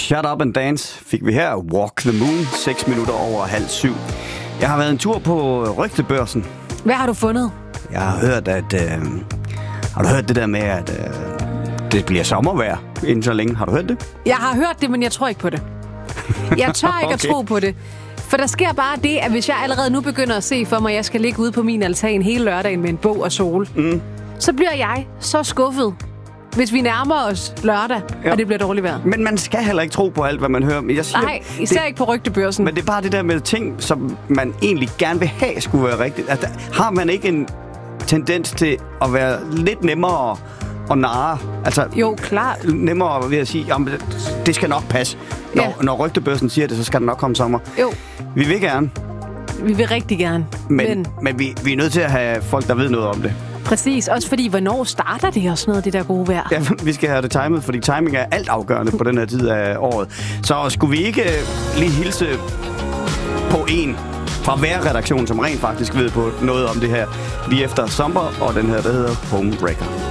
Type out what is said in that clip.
Shut Up and Dance fik vi her. Walk the Moon, 6 minutter over 6:30. Jeg har været en tur på Rygtebørsen. Hvad har du fundet? Jeg har hørt, at... har du hørt det der med, at det bliver sommervejr inden så længe? Har du hørt det? Jeg har hørt det, men jeg tror ikke på det. Jeg tør ikke at tro på det. For der sker bare det, at hvis jeg allerede nu begynder at se for mig, at jeg skal ligge ude på min altan hele lørdagen med en bog og sol, så bliver jeg så skuffet, hvis vi nærmer os lørdag, og det bliver dårligt vejr. Men man skal heller ikke tro på alt, hvad man hører. Men jeg siger, nej, især ikke på Rygtebørsen. Men det er bare det der med ting, som man egentlig gerne vil have, skulle være rigtigt. Altså, har man ikke en tendens til at være lidt nemmere at narre? Altså, jo, klart. Nemmere ved at sige, jamen, det skal nok passe. Når Rygtebørsen siger det, så skal det nok komme sommer. Jo. Vi vil gerne. Vi vil rigtig gerne. Men vi er nødt til at have folk, der ved noget om det. Præcis. Også fordi, hvornår starter det og sådan noget, det der gode vejr? Ja, vi skal have det timet, fordi timing er alt afgørende på den her tid af året. Så skulle vi ikke lige hilse på en fra vejrredaktionen, som rent faktisk ved på noget om det her, lige efter sommer, og den her, der hedder Homebreaker.